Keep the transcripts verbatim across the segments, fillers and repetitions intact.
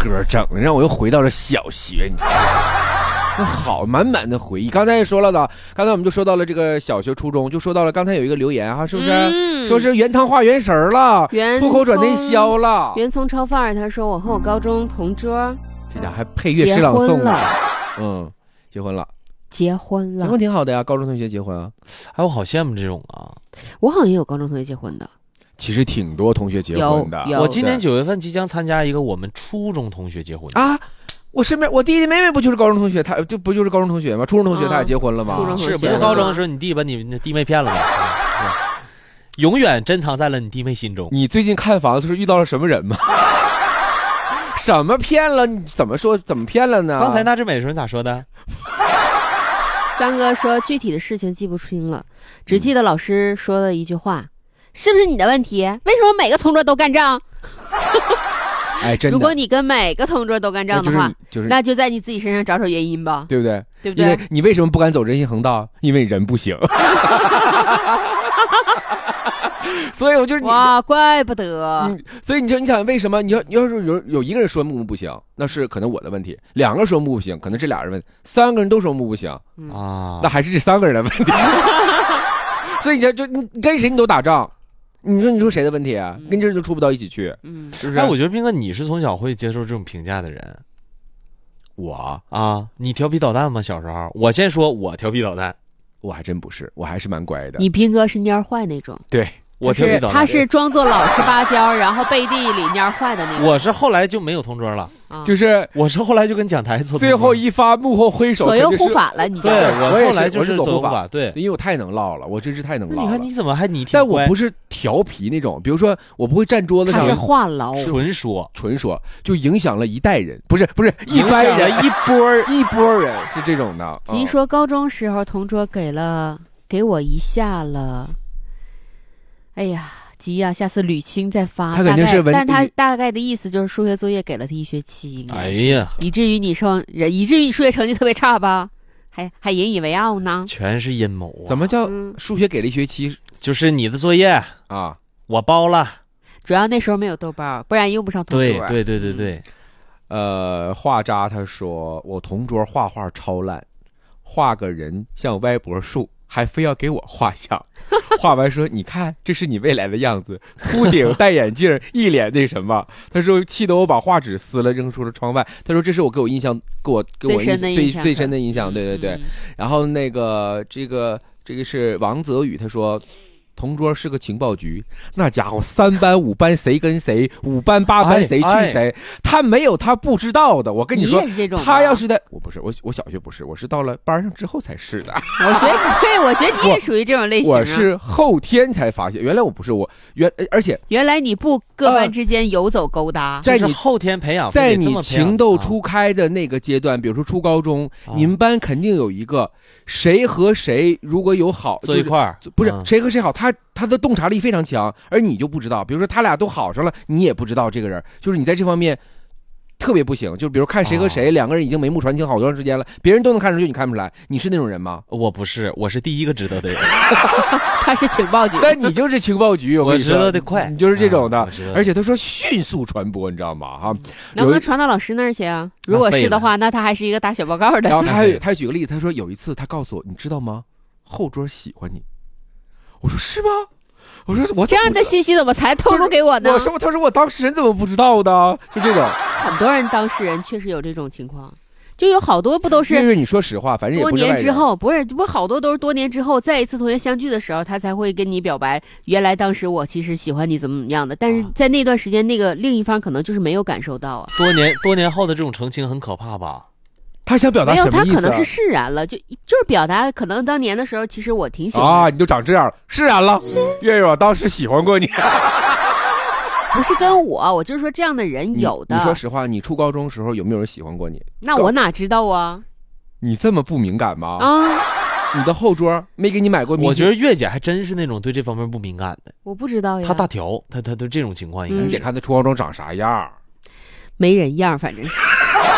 歌整的让我又回到了小学，你知道吗？好，满满的回忆。刚才也说了的，刚才我们就说到了这个小学、初中，就说到了刚才有一个留言哈，是不是？嗯、说是原汤化原食了，出口转内销了。 原葱超范儿，他说我和我高中同桌， 这家还配乐诗朗诵了，嗯，结婚了。 结婚了， 结婚挺好的呀，高中同学结婚啊， 哎，我好羡慕这种啊！ 我好像也有高中同学结婚的， 其实挺多同学结婚的。 我今年九月份即将参加一个我们初中同学结婚啊，我身边我弟弟妹妹不就是高中同学，他就不就是高中同学吗？初中同学他也结婚了吗？ 啊、 是不是高中的时候你弟把你弟妹骗了吗？永远珍藏在了你弟妹心中。 你最近看房子是遇到了什么人吗？什么骗了？你怎么说？怎么骗了呢？ 刚才那志美的时候你咋说的？ 三哥说具体的事情记不清了，只记得老师说了一句话，嗯、是不是你的问题？为什么每个同桌都干仗？ 哎，真的， 如果你跟每个同桌都干仗的话， 就是就是、 那就在你自己身上找找原因吧， 对不对？ 对不对？ 因为你为什么不敢走人行横道？因为人不行。所以我就是哇，怪不得。 嗯，所以你说你想为什么？你要你要是有有一个人说木木不行，那是可能我的问题；两个人说木不行，可能这俩人问题；三个人都说木不行啊，嗯、那还是这三个人的问题。所以你就你跟谁你都打仗，你说你说谁的问题啊？跟这人就处不到一起去，嗯，是不是？ 哎，我觉得斌哥你是从小会接受这种评价的人。 我啊，你调皮捣蛋吗？小时候，我先说我调皮捣蛋， 我还真不是，我还是蛮乖的。 你斌哥是蔫坏那种， 对。 我调皮捣蛋， 他是装作老实巴交，然后背地里蔫坏的那种。 我是后来就没有同桌了， 啊、就是我是后来就跟讲台做最后一发幕后挥手， 左右护法了。你对我后来就是左右护法，对， 因为我太能唠了，我真是太能唠了。 你看你怎么还你挺乖？ 但我不是调皮那种，比如说我不会站桌子上， 他是话痨， 纯说纯说，就影响了一代人，不是不是一般人， 一波一波人是这种的。 吉说高中时候同桌给了给我一下了，哎呀。急呀、啊！下次捋清再发。 他肯定是文， 但他大概的意思就是数学作业给了他一学期， 哎呀， 以至于你说，以至于你数学成绩特别差吧？还还引以为傲呢？ 全是阴谋、啊。 怎么叫数学给了一学期？ 就是你的作业啊， 我包了。 主要那时候没有豆包，不然用不上同桌。 对对对对对。 呃，画渣他说我同桌画画超烂，画个人像歪脖树。还非要给我画像，画完说你看这是你未来的样子，秃顶戴眼镜一脸那什么，他说气得我把画纸撕了扔出了窗外，他说这是我给我印象给我给我最最最深的印象，对对对、嗯、然后那个这个这个是王泽宇，他说同桌是个情报局，那家伙三班五班谁跟谁，五班八班谁去谁、哎哎、他没有他不知道的。我跟你说你他要是在我不是我我小学不是，我是到了班上之后才是的。 我觉得对，我觉得你也属于这种类型、啊、 我, 我是后天才发现原来我不是我原而且原来你不各班之间游走勾搭、 呃、在你后天培养， 在你情窦初开的那个阶段、啊、比如说初高中、啊、你们班肯定有一个谁和谁如果有好坐一块儿、 就是、不是、啊、谁和谁好，他他的洞察力非常强，而你就不知道。比如说他俩都好上了，你也不知道这个人，就是你在这方面特别不行。就比如看谁和谁、哦、两个人已经眉目传情好长时间了，别人都能看出去，你看不出来。你是那种人吗？ 我不是，我是第一个知道的人。 他是情报局， 但你就是情报局，我跟你说， 我知道的快， 你就是这种的。 啊、 而且他说迅速传播，你知道吗？哈， 能不能传到老师那儿去啊？如果是的话，那他还是一个打小报告的。 然后他还他还举个例子，他说有一次他告诉我，你知道吗？后桌喜欢你。我说是吗？我说我这样的信息怎么才透露给我呢？ 我说他说我当事人怎么不知道的？就这种， 很多人当事人确实有这种情况，就有好多不都是？ 因为你说实话，反正也不是多年之后，不是不好多都是多年之后，再一次同学相聚的时候，他才会跟你表白。原来当时我其实喜欢你怎么怎么样的，但是在那段时间，那个另一方可能就是没有感受到啊。 多年多年后的这种澄清很可怕吧？ 他想表达什么意思、啊？ 没有，他可能是释然了，就就是表达，可能当年的时候，其实我挺喜欢啊，你就长这样了，释然了。月月，我当时喜欢过你， 不是跟我，我就是说这样的人有的。 你, 你说实话，你初高中时候有没有人喜欢过你？ 那我哪知道啊？ 你这么不敏感吗？ 啊， 你的后桌没给你买过明星？ 我觉得月姐还真是那种对这方面不敏感的。 我不知道呀， 她大条，她她都这种情况应该、 嗯、你得看她初高中长啥样， 没人样，反正是。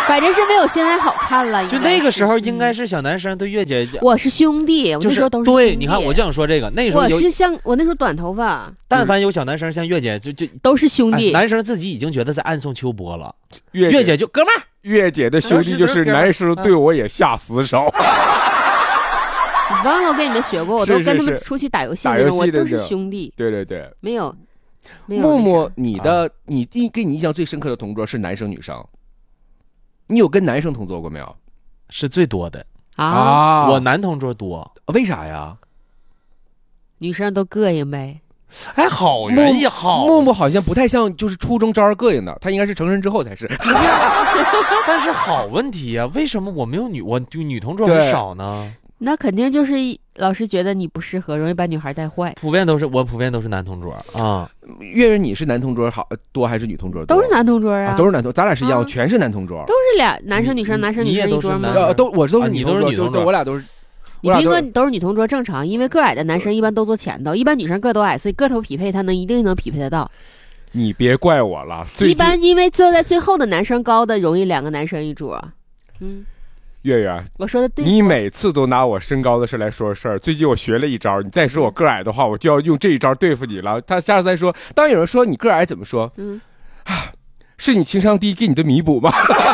反正是没有现在好看了。 就那个时候应该是小男生对月姐， 我是兄弟，我那时候都是对，你看我就想说这个，那时候我是像我那时候短头发， 但凡有小男生像月姐，就就都是兄弟。 男生自己已经觉得在暗送秋波了， 月月姐就哥们儿， 月姐的兄弟就是男生对我也下死手。 你忘了我跟你们学过，我都跟他们出去打游戏那种，我都是兄弟。 对对对， 没有，没有。 木木，你的你第给你印象最深刻的同桌是男生女生？你有跟男生同桌过没有？ 是最多的啊！ 我男同桌多， 为啥呀？ 女生都膈应呗。 哎，好人也好。 木木好像不太像，就是初中招人膈应的，他应该是成人之后才是。 不是，但是好问题呀、啊，为什么我没有女我女同桌很少呢？ 那肯定就是老师觉得你不适合，容易把女孩带坏。 普遍都是我普遍都是男同桌啊。 月月，你是男同桌好多还是女同桌多？ 都是男同桌啊， 啊都是男同，咱俩是一样、啊，全是男同桌， 都是俩男生女生，男生女生一桌吗？ 呃，都我都是女同桌， 啊、你都是女同桌，我俩都是。 你斌哥都是女同桌正常，因为个矮的男生一般都坐前头，一般女生个都矮，所以个头匹配他能一定能匹配得到。 你别怪我了， 一般因为坐在最后的男生高的容易两个男生一桌。嗯。 月月， 我说的对。 你每次都拿我身高的事来说事儿。最近我学了一招，你再说我个矮的话，我就要用这一招对付你了。他下次再说，当有人说你个矮怎么说？嗯，啊，是你情商低给你的弥补吗？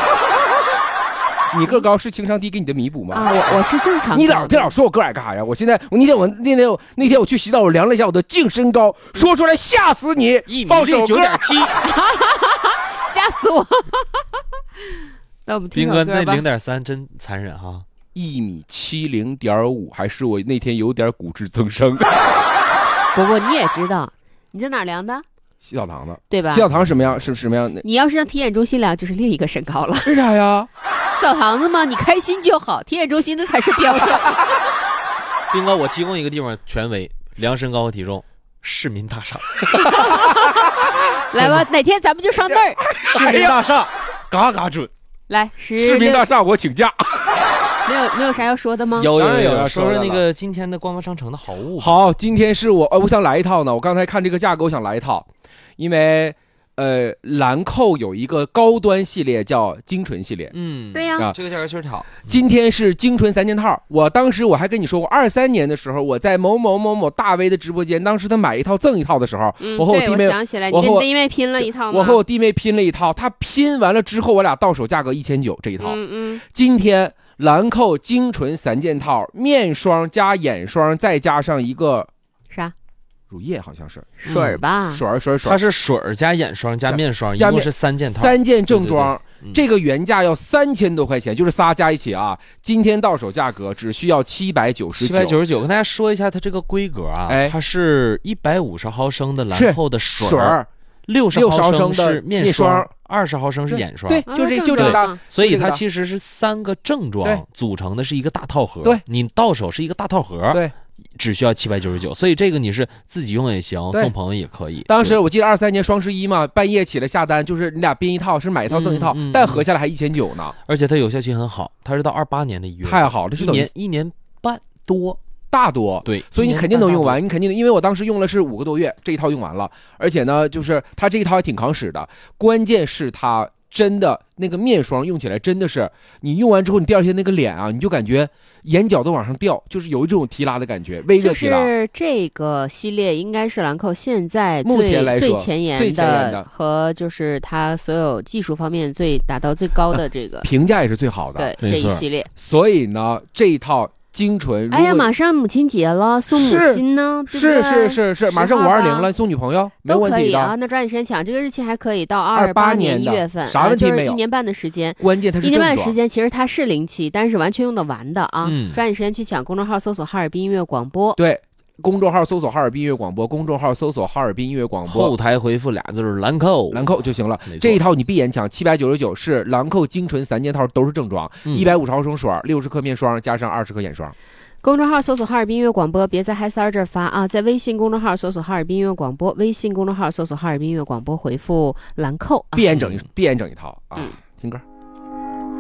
你个高是情商低给你的弥补吗？ 啊，我我是正常。 你老这老说我个矮干啥呀？我现在我那天我那天我那天我去洗澡，我量了一下我的净身高，说出来吓死你！ 一米六九点七， 吓死我！那我们听斌哥那零点三真残忍哈， 一米七零点五，还是我那天有点骨质增生。 不过你也知道，你在哪量的？ 洗澡堂的， 对吧？ 洗澡堂什么样？是什么样的？ 你要是让体检中心量，就是另一个身高了。 为啥呀？ 澡堂子嘛，你开心就好，体检中心的才是标准。 斌哥，我提供一个地方，权威量身高和体重，市民大厦。 来吧，哪天咱们就上那儿。 市民大厦，嘎嘎准。 来， 市民大厦，我请假。 没有没有啥要说的吗？ 有有有， 有说说那个今天的观光商城的好物。 好，今天是我呃，我想来一套呢。我刚才看这个价格，我想来一套，因为呃，兰蔻有一个高端系列叫精纯系列。 嗯，对呀、 啊，这个价格确实好。 今天是精纯三件套。我当时我还跟你说过，二三年的时候，我在某某某某大 V 的直播间，当时他买一套赠一套的时候， 嗯、 我和我弟妹， 我想起来，你跟弟妹拼了一套吗？ 我和我弟妹拼了一套，他拼完了之后，我俩到手价格一千九这一套。 嗯嗯。 今天兰蔻精纯三件套，面霜加眼霜，再加上一个啥？ 乳液好像是水儿吧， 水儿水儿水儿， 它是水儿加眼霜加面霜，一共是三件套， 三件正装。 对对对， 这个原价要三千多块钱，就是仨加一起啊。今天到手价格只需要七百九十九， 七百九十九。跟大家说一下它这个规格啊， 哎， 它是一百五十毫升的兰蔻的水儿， 六十毫升是面霜， 二十毫升是眼霜。 对，就这就这个大， 所以它其实是三个正装组成的是一个大套盒。 对， 你到手是一个大套盒。 对。 只需要七百九十九，所以这个你是自己用也行，送朋友也可以。 当时我记得二三年双十一嘛，半夜起来下单，就是你俩编一套，是买一套赠一套， 嗯嗯、 但合下来还一千九呢。 而且它有效期很好，它是到二八年的一月， 太好了，这一年一年半多， 大多。 对， 所以你肯定能用完，你肯定，因为我当时用了是五个多月，这一套用完了，而且呢，就是它这一套还挺扛使的，关键是它。真的那个面霜用起来真的是，你用完之后，你第二天那个脸啊，你就感觉眼角都往上掉，就是有一种提拉的感觉，微热提拉。 就是这个系列应该是兰蔻现在最目前来说最前沿的， 最前沿的和就是它所有技术方面最达到最高的这个、 呃、评价也是最好的。 对这一系列。 所以呢，这一套。精纯， 哎呀，马上母亲节了，送母亲呢，对不对？ 是是是是，马上五二零了，送女朋友没问题的。 都可以啊，那抓紧时间抢，这个日期还可以到二八年一月份， 啥问题没有？ 就是一年半的时间， 关键它是一年半的时间，其实它是零期，但是完全用得完的啊！ 嗯、 抓紧时间去抢，公众号搜索哈尔滨音乐广播， 对。公众号搜索哈尔滨音乐广播，公众号搜索哈尔滨音乐广播， 后台回复俩字是兰蔻， 兰蔻就行了。这一套你闭眼抢七百九十九，是兰蔻精纯三件套，都是正装，一百五十毫升水，六十克面霜，加上二十克眼霜。 公众号搜索哈尔滨音乐广播，别在嗨三儿这儿发啊，在微信公众号搜索哈尔滨音乐广播，微信公众号搜索哈尔滨音乐广播，回复兰蔻， 闭眼整一闭眼整一套啊， 嗯、 听歌。